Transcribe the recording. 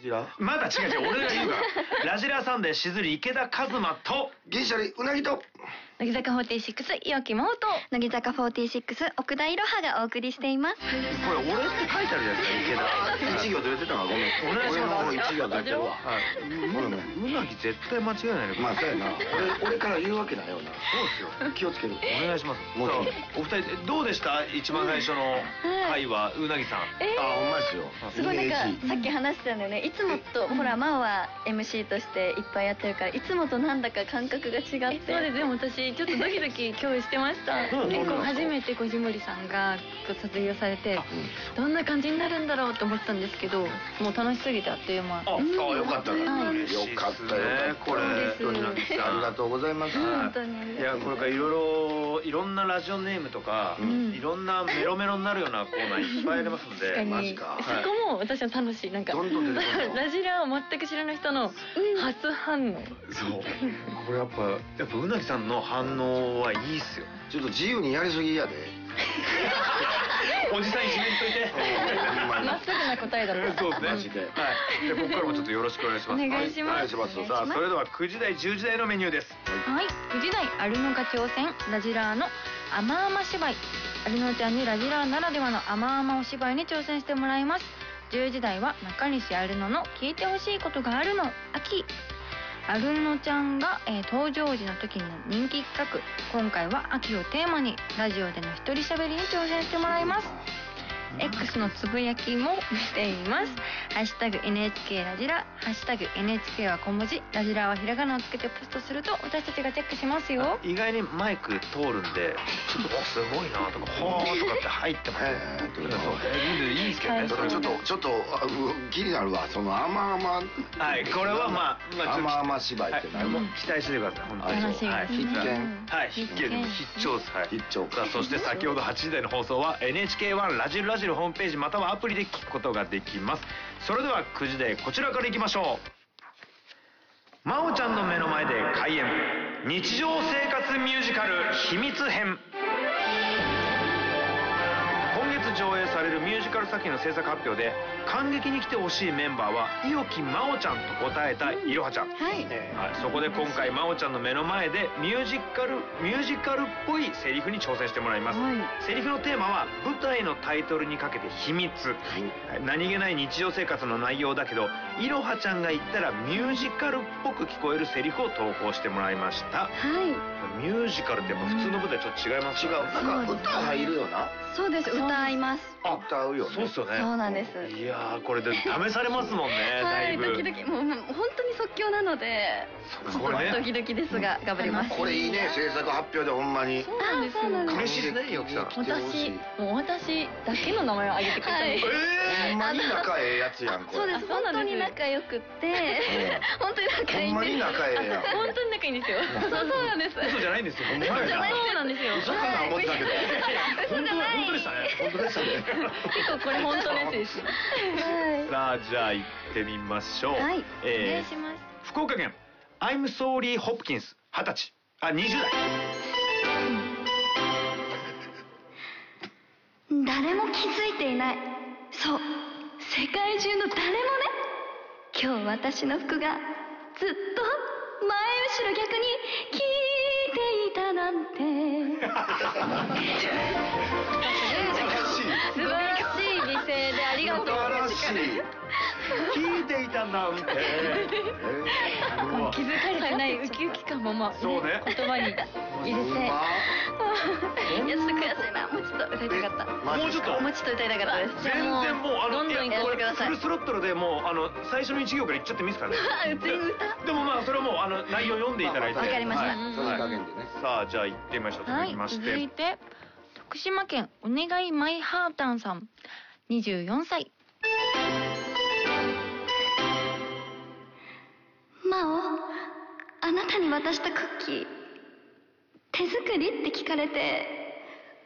ジラまだ違う、俺が言うからラジラサンデーしずり池田一馬と銀シャリうなぎと乃木坂46岩木真央と乃木坂46奥田いろはがお送りしています。 これ俺って書いてあるじゃないですか池田一行ずれてたわごめんお願いします俺の一行ずれてるわうなぎ絶対間違いないねまあそうやな俺から言うわけないよなそうですよ気をつけるお願いしますもちろんお二人どうでした一番最初の回はうなぎさんあほんまですよすごいなんかさっき話したんだよね。いつもとほら真央は MC としていっぱいやってるからいつもとなんだか感覚が違って。 そうです。でも私ちょっとドキドキ今日してました。結構初めて藤森さんが卒業されてどんな感じになるんだろうと思ったんですけど、もう楽しすぎてあっという間。 あよかったねよかったよこれありがとうございます本当に。 いやこれからいろんなラジオネームとかいろんなメロメロになるようなコーナーいっぱいありますんでマジかそこも私は楽しい。なんかどんどん出てくるのラジラを全く知らない人の初反応。 そうこれやっぱうなぎさんの反応はいいっすよ。 ちょっと自由にやりすぎやでおじさん一面といてまっすぐな答えだった。 そうですねはいでここからもちょっとよろしくお願いします。 お願いします。 さあそれでは9時台10時台のメニューです。 はい、9時台アルノが挑戦ラジラーの甘々芝居。アルノちゃんにラジラーならではの甘々お芝居に挑戦してもらいます。10時台は中西アルノの聞いてほしいことがあるの秋。アルノちゃんが、登場時の時の人気企画、今回は秋をテーマにラジオでの一人喋りに挑戦してもらいます。X のつぶやきもしています。ハッシュタグ NHK ラジラ、ハッシュタグ NHK は小文字、ラジラはひらがなをつけてポストすると私たちがチェックしますよ。 意外にマイク通るんでちょっとすごいなとかほーとかって入ってますいいですけどね。 ちょっと気になるわその甘々 はいこれはまあ甘々芝居って何も期待しててください本当に。 楽しみですね。 必見はい必見必聴です。はい必聴さあそして先ほど8時台の放送は NHK1 ラジルホームページまたはアプリで聞くことができます。それでは9時台こちらからいきましょう。真央ちゃんの目の前で開演日常生活ミュージカル秘密編。今月上映されるミュージカル作品の制作発表で観劇に来てほしいメンバーは伊予木真央ちゃんと答えたいろはちゃん。そこで今回真央ちゃんの目の前でミュージカルっぽいセリフに挑戦してもらいます。セリフのテーマは舞台のタイトルにかけて秘密。何気ない日常生活の内容だけどいろはちゃんが言ったらミュージカルっぽく聞こえるセリフを投稿してもらいました。ミュージカルってやっぱ普通の舞台ちょっと違いますか？ なんか歌入るよな。 そうです。歌います。 歌うよね。 そうっすよね。 そうなんです。 いやこれで試されますもんねだいぶ。 ドキドキもう本当に即興なのでこれねドキドキですが頑張ります。 これいいね制作発表でほんまに。 そうなんですよ。 嬉しいですねよきさん。 私だけの名前を挙げてくれたり。 ほんまに仲ええやつやんこれ。 そうです本当に仲良くって本当に仲いいんです。 ほんまに仲ええやん。 本当に仲いいんですよ。そうなんです。 嘘じゃないんですよ。ほんまそうなんですよ。 嘘かな思ってたけど。 本当でしたね。 本当でしたね。 結構これ本当のやつです。 さあじゃあ行ってみましょう。 お願いします。 福岡県アイムソーリーホプキンス20歳20代。 誰も気づいていない。そう世界中の誰もね。今日私の服がずっと前後ろ逆に聞いていたなんて素晴らしい美声でありがとう。 素晴らしい。 聞いていたなんて気づかれてないウキウキ感もそうね言葉に入れて。 いやちょっと悔しいな。もうちょっと歌いたかった。 もうちょっと歌いたかったです。 全然もうどんどんやってください。 フルスロットルでもう最初の1行から言っちゃってもいいですからね。でもまあそれはもう内容読んでいただいて。 わかりました。 その加減でね。 さあじゃあ行ってみましょう。続きまして続いて徳島県お願いマイハータンさん24歳。 真央、あなたに渡したクッキー手作りって聞かれて